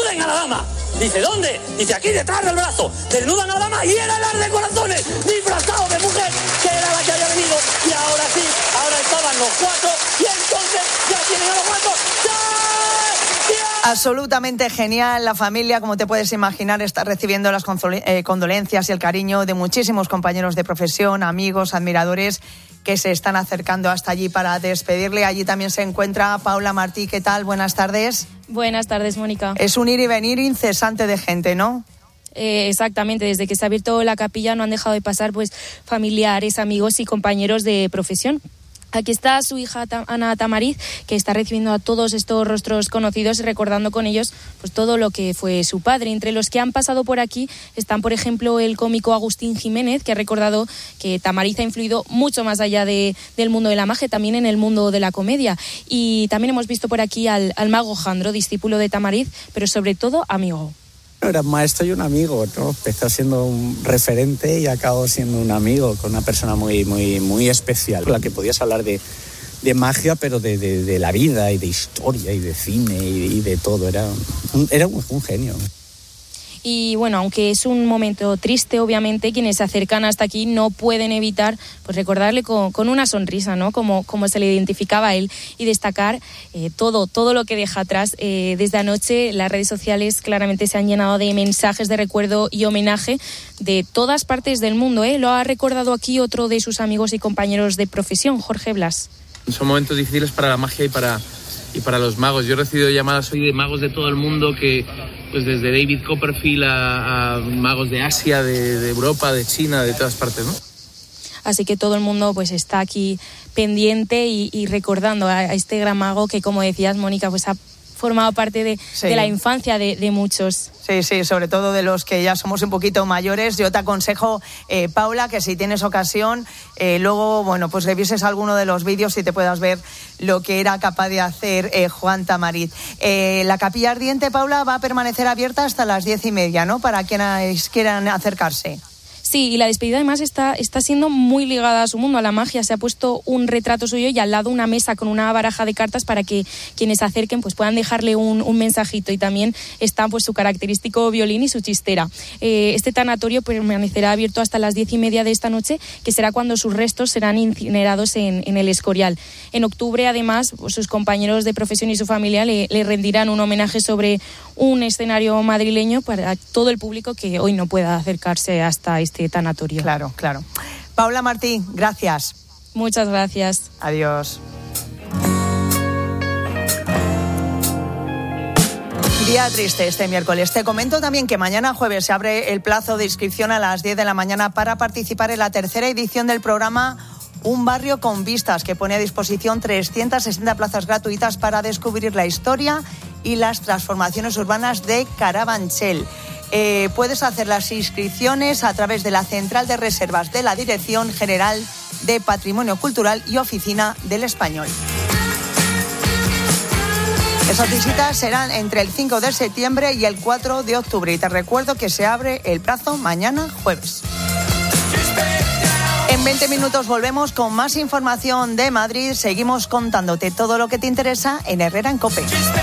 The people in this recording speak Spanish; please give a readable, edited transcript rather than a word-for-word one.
desnuden a la dama. Dice, ¿dónde? Dice, aquí detrás del brazo. Desnudan a la dama y era el as de corazones, disfrazado de mujer, que era la que había venido. Y ahora sí, ahora estaban los cuatro y entonces ya tienen a los cuatro. Absolutamente genial. La familia, como te puedes imaginar, está recibiendo las condolencias y el cariño de muchísimos compañeros de profesión, amigos, admiradores que se están acercando hasta allí para despedirle. Allí también se encuentra Paula Martí. ¿Qué tal? Buenas tardes. Buenas tardes, Mónica. Es un ir y venir incesante de gente, ¿no? Exactamente, desde que se ha abierto la capilla no han dejado de pasar pues familiares, amigos y compañeros de profesión. Aquí está su hija Ana Tamariz, que está recibiendo a todos estos rostros conocidos y recordando con ellos pues todo lo que fue su padre. Entre los que han pasado por aquí están, por ejemplo, el cómico Agustín Jiménez, que ha recordado que Tamariz ha influido mucho más allá del mundo de la magia, también en el mundo de la comedia. Y también hemos visto por aquí al mago Jandro, discípulo de Tamariz, pero sobre todo amigo. Era un maestro y un amigo, ¿no? Empezó siendo un referente y acabó siendo un amigo, con una persona muy, muy, muy especial, con la que podías hablar de magia, pero de la vida y de historia y de cine y de todo. Era un genio. Y bueno, aunque es un momento triste, obviamente, quienes se acercan hasta aquí no pueden evitar pues recordarle con una sonrisa, ¿no? Como se le identificaba a él, y destacar todo lo que deja atrás. Desde anoche las redes sociales claramente se han llenado de mensajes de recuerdo y homenaje de todas partes del mundo, ¿eh? Lo ha recordado aquí otro de sus amigos y compañeros de profesión, Jorge Blas. Son momentos difíciles para la magia y para los magos. Yo he recibido llamadas hoy de magos de todo el mundo, que pues desde David Copperfield a magos de Asia, de Europa, de China, de todas partes, ¿no? Así que todo el mundo pues está aquí pendiente y recordando a este gran mago que, como decías, Mónica, pues ha formado parte de la infancia de muchos. Sí, sobre todo de los que ya somos un poquito mayores. Yo te aconsejo, Paula, que si tienes ocasión, luego, bueno, pues revises alguno de los vídeos y te puedas ver lo que era capaz de hacer Juan Tamariz. La capilla ardiente, Paula, va a permanecer abierta hasta las 10:30, ¿no? Para quienes quieran acercarse. Sí, y la despedida además está siendo muy ligada a su mundo, a la magia. Se ha puesto un retrato suyo y al lado una mesa con una baraja de cartas para que quienes se acerquen pues puedan dejarle un mensajito. Y también está pues su característico violín y su chistera. Este tanatorio permanecerá abierto hasta las 10:30 de esta noche, que será cuando sus restos serán incinerados en el Escorial. En octubre, además, pues sus compañeros de profesión y su familia le rendirán un homenaje sobre un escenario madrileño para todo el público que hoy no pueda acercarse hasta este tanatorio. Claro. Paula Martí, gracias. Muchas gracias. Adiós. Día triste este miércoles. Te comento también que mañana jueves se abre el plazo de inscripción a las 10 de la mañana para participar en la tercera edición del programa Un barrio con vistas, que pone a disposición 360 plazas gratuitas para descubrir la historia y las transformaciones urbanas de Carabanchel. Puedes hacer las inscripciones a través de la central de reservas de la Dirección General de Patrimonio Cultural y Oficina del Español. Esas visitas serán entre el 5 de septiembre y el 4 de octubre. Y te recuerdo que se abre el plazo mañana jueves. En 20 minutos volvemos con más información de Madrid. Seguimos contándote todo lo que te interesa en Herrera en COPE.